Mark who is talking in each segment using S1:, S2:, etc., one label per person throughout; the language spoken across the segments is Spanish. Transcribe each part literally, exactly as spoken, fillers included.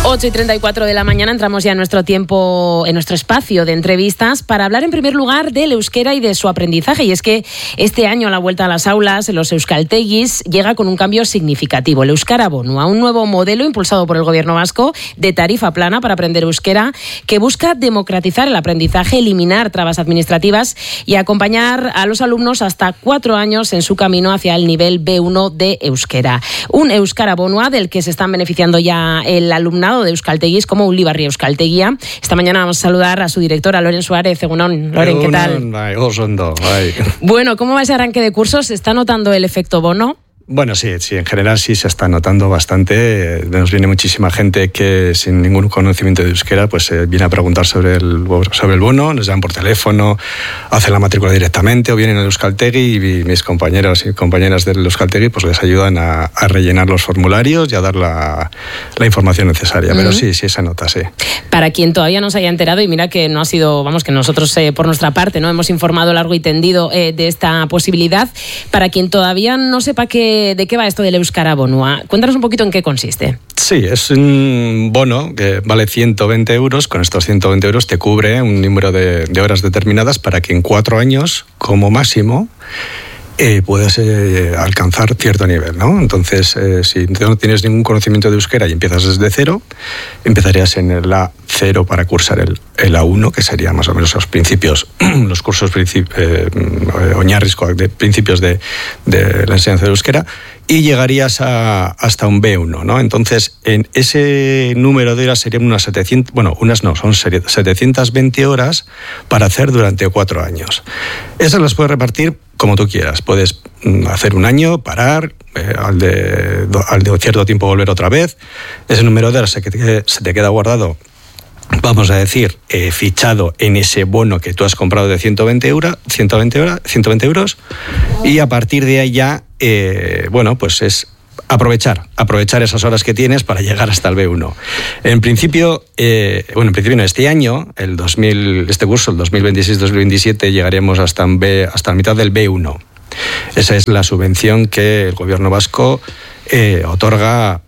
S1: ocho y treinta y cuatro de la mañana entramos ya en nuestro tiempo, en nuestro espacio de entrevistas para hablar en primer lugar del euskera y de su aprendizaje. Y es que este año a la vuelta a las aulas, en los euskaltegis, llega con un cambio significativo. El Euskara Bonua, un nuevo modelo impulsado por el gobierno vasco de tarifa plana para aprender euskera que busca democratizar el aprendizaje, eliminar trabas administrativas y acompañar a los alumnos hasta cuatro años en su camino hacia el nivel be uno de euskera. Un Euskara Bonua del que se están beneficiando ya el alumnado de euskaltegis como Ulibarri Euskaltegia. Esta mañana vamos a saludar a su directora, Loren Suárez. Egunon. Loren, ¿qué tal? Bueno, ¿cómo va ese arranque de cursos? ¿Se está notando el efecto bono?
S2: Bueno, sí, sí, en general sí se está notando bastante. Nos viene muchísima gente que sin ningún conocimiento de euskera pues eh, viene a preguntar sobre el, sobre el bono, nos llaman por teléfono, hacen la matrícula directamente o vienen al Euskaltegi y mis compañeros y compañeras del Euskaltegi pues les ayudan a, a rellenar los formularios y a dar la, la información necesaria. Uh-huh. Pero sí, sí se nota, sí.
S1: Para quien todavía no se haya enterado, y mira que no ha sido, vamos, que nosotros eh, por nuestra parte no hemos informado largo y tendido eh, de esta posibilidad, para quien todavía no sepa que ¿de qué va esto del Euskara Bonua? Cuéntanos un poquito en qué consiste.
S2: Sí, es un bono que vale ciento veinte euros. Con estos ciento veinte euros te cubre un número de, de horas determinadas para que en cuatro años, como máximo, eh, puedas eh, alcanzar cierto nivel, ¿no? Entonces, eh, si no tienes ningún conocimiento de euskera y empiezas desde cero, empezarías en el A cero para cursar el, el A uno, que sería más o menos los principios, los cursos principi- eh, oñarrisco de principios de, de la enseñanza de euskera, y llegarías a, hasta un be uno, ¿no? Entonces, en ese número de horas serían unas setecientas, bueno, unas no, son setecientas veinte horas para hacer durante cuatro años. Esas las puedes repartir como tú quieras. Puedes hacer un año, parar, eh, al, de, al de cierto tiempo volver otra vez. Ese número de horas se te, se te queda guardado, vamos a decir, eh, fichado en ese bono que tú has comprado de ciento veinte euros, ciento veinte horas, ciento veinte euros, y a partir de ahí ya, eh, bueno, pues es aprovechar, aprovechar esas horas que tienes para llegar hasta el be uno. En principio, eh, bueno, en principio no, este año, el dos mil, este curso, el dos mil veintiséis dos mil veintisiete, llegaríamos hasta, un B, hasta la mitad del be uno. Esa es la subvención que el gobierno vasco eh, otorga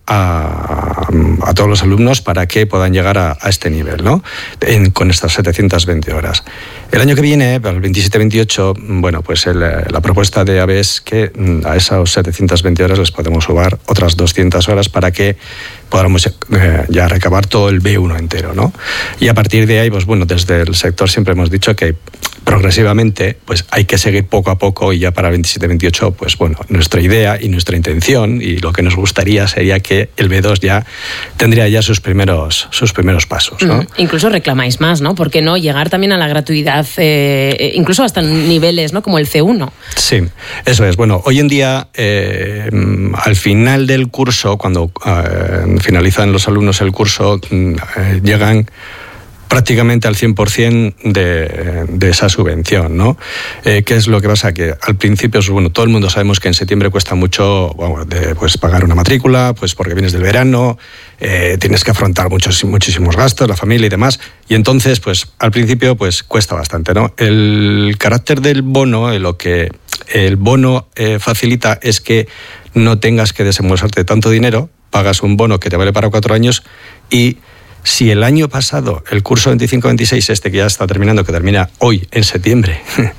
S2: a, a todos los alumnos para que puedan llegar a, a este nivel, ¿no? En, con estas setecientas veinte horas. El año que viene, para el veintisiete veintiocho, bueno, pues el, la propuesta de A B E es que a esas setecientas veinte horas les podemos sumar otras doscientas horas para que podamos eh, ya recabar todo el be uno entero, ¿no? Y a partir de ahí, pues bueno, desde el sector siempre hemos dicho que progresivamente pues hay que seguir poco a poco, y ya para veintisiete veintiocho, pues bueno, nuestra idea y nuestra intención y lo que nos gustaría sería que el be dos ya tendría ya sus primeros sus primeros pasos, ¿no?
S1: Mm, incluso reclamáis más, ¿no? ¿Por qué no llegar también a la gratuidad, eh, incluso hasta niveles, ¿no? Como el ce uno.
S2: Sí, eso es. Bueno, hoy en día, eh, al final del curso, cuando eh, finalizan los alumnos el curso, eh, llegan prácticamente al cien por ciento de, de esa subvención, ¿no? Eh, ¿Qué es lo que pasa? Que al principio, bueno, todo el mundo sabemos que en septiembre cuesta mucho, bueno, de, pues pagar una matrícula, pues porque vienes del verano, eh, tienes que afrontar muchos, muchísimos gastos, la familia y demás, y entonces, pues al principio, pues cuesta bastante, ¿no? El carácter del bono, eh, lo que el bono eh, facilita es que no tengas que desembolsarte tanto dinero, pagas un bono que te vale para cuatro años y si el año pasado, el curso veinticinco veintiséis, este que ya está terminando, que termina hoy, en septiembre,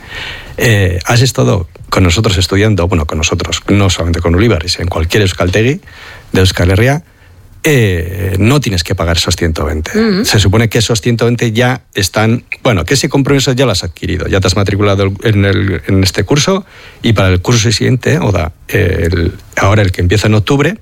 S2: eh, has estado con nosotros estudiando, bueno, con nosotros, no solamente con Ulibarri, en cualquier euskaltegi de Euskal Herria, eh, no tienes que pagar esos ciento veinte. Uh-huh. Se supone que esos ciento veinte ya están, bueno, que ese compromiso ya lo has adquirido, ya te has matriculado en, el, en este curso, y para el curso siguiente, o da, el, ahora el que empieza en octubre,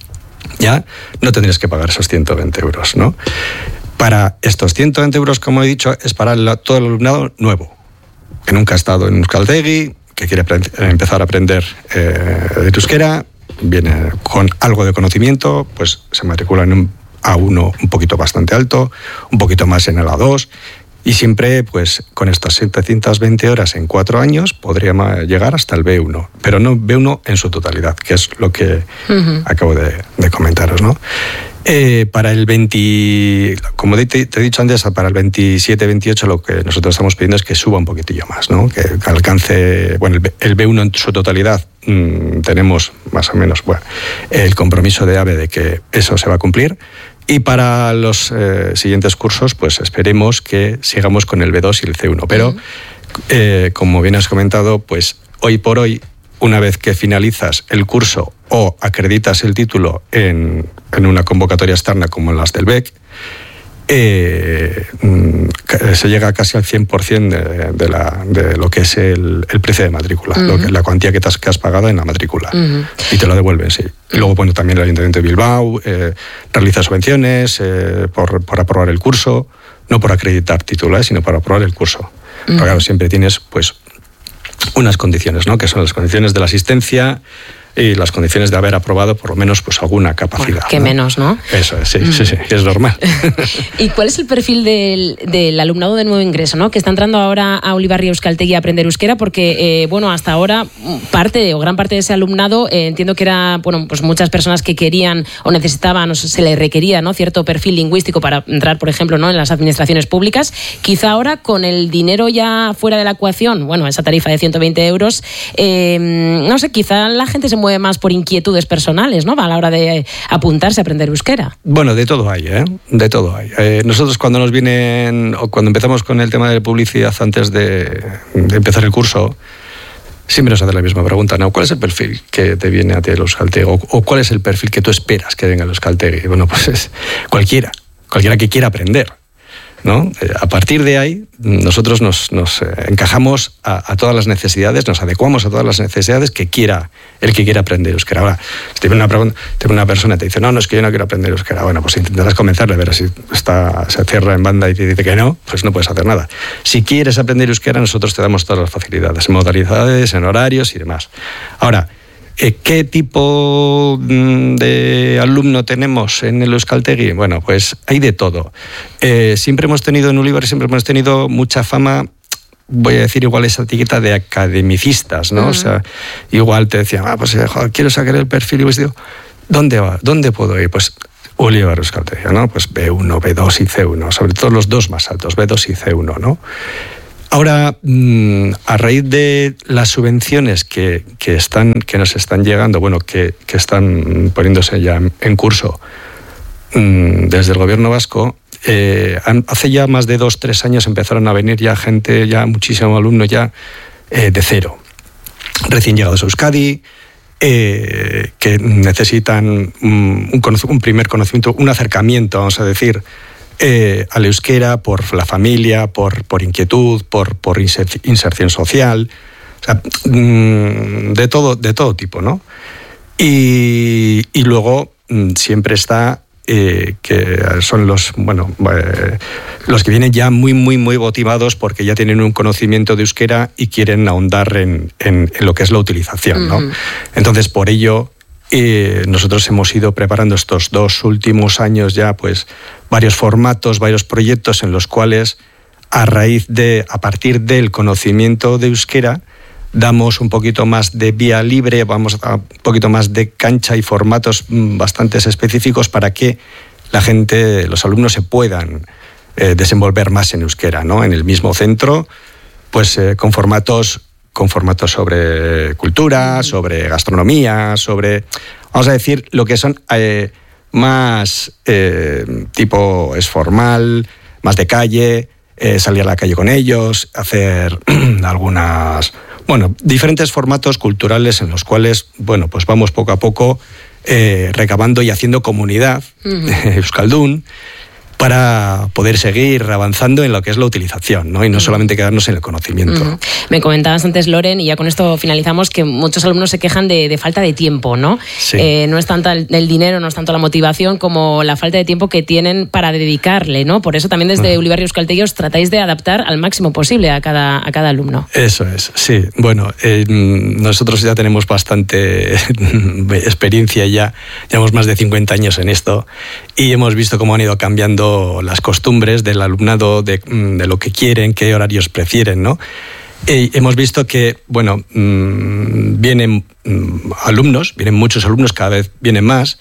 S2: ya no tendrías que pagar esos ciento veinte euros, ¿no? Para estos ciento veinte euros, como he dicho, es para el, todo el alumnado nuevo, que nunca ha estado en Euskaltegi, que quiere aprend- empezar a aprender eh, de euskera, viene con algo de conocimiento, pues se matricula en un A uno un poquito bastante alto, un poquito más en el A dos, y siempre, pues, con estas setecientas veinte horas en cuatro años podría llegar hasta el be uno, pero no be uno en su totalidad, que es lo que uh-huh. acabo de, de comentaros, ¿no? Eh, para el veinte, como te, te he dicho antes, para el veintisiete veintiocho lo que nosotros estamos pidiendo es que suba un poquitillo más, ¿no? Que alcance, bueno, el, el be uno en su totalidad, mmm, tenemos más o menos, bueno, el compromiso de A B E de que eso se va a cumplir, Y para los eh, siguientes cursos, pues esperemos que sigamos con el B dos y el C uno. Pero, eh, como bien has comentado, pues hoy por hoy, una vez que finalizas el curso o acreditas el título en, en una convocatoria externa como las del B E C, eh, se llega casi al cien por ciento de, de, la, de lo que es el, el precio de matrícula, uh-huh. lo que, la cuantía que, te has, que has pagado en la matrícula. Uh-huh. Y te lo devuelven, sí. Y luego, bueno, también el Ayuntamiento de Bilbao eh, realiza subvenciones eh, por, por aprobar el curso, no por acreditar título, eh, sino por aprobar el curso. Uh-huh. Pero claro, siempre tienes, pues, unas condiciones, ¿no? Que son las condiciones de la asistencia y las condiciones de haber aprobado por lo menos pues alguna capacidad.
S1: Bueno, que
S2: ¿no?
S1: menos, ¿no?
S2: Eso es, sí, mm. sí, sí, es normal.
S1: ¿Y cuál es el perfil del, del alumnado de nuevo ingreso, ¿no? Que está entrando ahora a Ulibarri Euskaltegi a aprender euskera? Porque, eh, bueno, hasta ahora parte o gran parte de ese alumnado eh, entiendo que era, bueno, pues muchas personas que querían o necesitaban o se les requería, ¿no? Cierto perfil lingüístico para entrar, por ejemplo, ¿no? En las administraciones públicas. Quizá ahora con el dinero ya fuera de la ecuación, bueno, esa tarifa de ciento veinte euros, eh, no sé, quizá la gente se mueve más por inquietudes personales, ¿no? A la hora de apuntarse a aprender euskera.
S2: Bueno, de todo hay, ¿eh? De todo hay. Eh, nosotros cuando nos vienen, o cuando empezamos con el tema de publicidad antes de, de empezar el curso, siempre nos hacen la misma pregunta, ¿no? ¿Cuál es el perfil que te viene a ti el Euskaltegi? O, o ¿cuál es el perfil que tú esperas que venga el Euskaltegi? Bueno, pues es cualquiera, cualquiera que quiera aprender, ¿no? A partir de ahí, nosotros nos, nos encajamos a, a todas las necesidades, nos adecuamos a todas las necesidades que quiera el que quiera aprender euskera. Ahora, si te viene una, pregunta, te viene una persona y te dice, no, no, es que yo no quiero aprender euskera, bueno, pues intentarás convencerle, ver si está, se cierra en banda y te dice que no, pues no puedes hacer nada. Si quieres aprender euskera, nosotros te damos todas las facilidades, en modalidades, en horarios y demás. Ahora, ¿qué tipo de alumno tenemos en el Euskaltegi? Bueno, pues hay de todo. Eh, siempre hemos tenido en Ulibarri, siempre hemos tenido mucha fama, voy a decir igual esa etiqueta de academicistas, ¿no? Uh-huh. O sea, igual te decían, ah, pues joder, quiero sacar el perfil, y pues digo, ¿dónde va? ¿Dónde puedo ir? Pues Ulibarri Euskaltegi, ¿no? Pues B uno, B dos y C uno, sobre todo los dos más altos, B dos y C uno, ¿no? Ahora, a raíz de las subvenciones que, que, están, que nos están llegando, bueno, que, que están poniéndose ya en curso desde el gobierno vasco, eh, hace ya más de dos, tres años empezaron a venir ya gente, ya muchísimos alumnos ya eh, de cero, recién llegados a Euskadi, eh, que necesitan un, un primer conocimiento, un acercamiento, vamos a decir, Eh, al euskera por la familia, por, por inquietud, por, por inserción social, o sea, de todo, de todo tipo, ¿no? Y, y luego siempre está eh, que son los, bueno, eh, los que vienen ya muy, muy, muy motivados porque ya tienen un conocimiento de euskera y quieren ahondar en, en, en lo que es la utilización, ¿no? Uh-huh. Entonces, por ello, Eh, nosotros hemos ido preparando estos dos últimos años ya pues varios formatos, varios proyectos en los cuales a raíz de, a partir del conocimiento de euskera, damos un poquito más de vía libre, vamos a un poquito más de cancha y formatos bastante específicos para que la gente, los alumnos se puedan eh, desenvolver más en euskera, ¿no? En el mismo centro, pues eh, con formatos con formatos sobre cultura, sobre gastronomía, sobre, vamos a decir, lo que son eh, más eh, tipo es formal, más de calle, eh, salir a la calle con ellos, hacer algunas, bueno, diferentes formatos culturales en los cuales, bueno, pues vamos poco a poco eh, recabando y haciendo comunidad, uh-huh. Euskaldun, para poder seguir avanzando en lo que es la utilización, ¿no? Y no solamente quedarnos en el conocimiento.
S1: Uh-huh. Me comentabas antes, Loren, y ya con esto finalizamos, que muchos alumnos se quejan de, de falta de tiempo, ¿no?
S2: Sí.
S1: Eh, no es tanto el, el dinero, no es tanto la motivación como la falta de tiempo que tienen para dedicarle, ¿no? Por eso también desde uh-huh. Ulibarri Euskaltegi os tratáis de adaptar al máximo posible a cada, a cada alumno.
S2: Eso es, sí. Bueno, eh, nosotros ya tenemos bastante experiencia ya, llevamos más de cincuenta años en esto y hemos visto cómo han ido cambiando las costumbres del alumnado, de, de lo que quieren, qué horarios prefieren, ¿no? Y hemos visto que, bueno, mmm, vienen mmm, alumnos, vienen muchos alumnos, cada vez vienen más,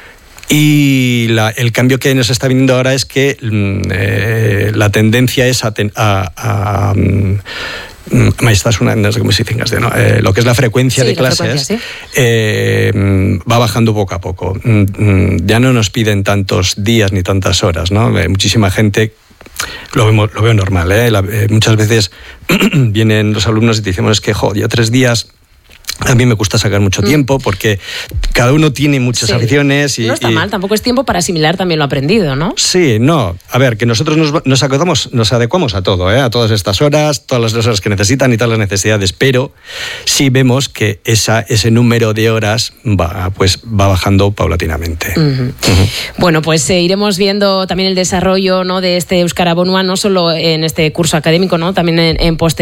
S2: y la, el cambio que nos está viniendo ahora es que mmm, eh, la tendencia es a, ten, a, a, maiztasuna, no sé cómo se dice, ¿no? eh, lo que es la frecuencia
S1: sí,
S2: de
S1: la
S2: clases,
S1: frecuencia, sí.
S2: eh, va bajando poco a poco. Ya no nos piden tantos días ni tantas horas, ¿no? Eh, muchísima gente lo, vemos, lo veo normal, ¿eh? La, eh, muchas veces vienen los alumnos y te dicen, es que, joder, ya tres días... A mí me gusta sacar mucho tiempo porque cada uno tiene muchas
S1: sí.
S2: aficiones. Y,
S1: no está
S2: y...
S1: mal, tampoco es tiempo para asimilar también lo aprendido, ¿no?
S2: Sí, no. A ver, que nosotros nos, nos, acodamos, nos adecuamos a todo, ¿eh? A todas estas horas, todas las horas que necesitan y todas las necesidades, pero sí vemos que esa, ese número de horas va, pues, va bajando paulatinamente.
S1: Uh-huh. Uh-huh. Bueno, pues eh, iremos viendo también el desarrollo, ¿no?, de este Euskara Bonua, no solo en este curso académico, ¿no?, también en, en posterior.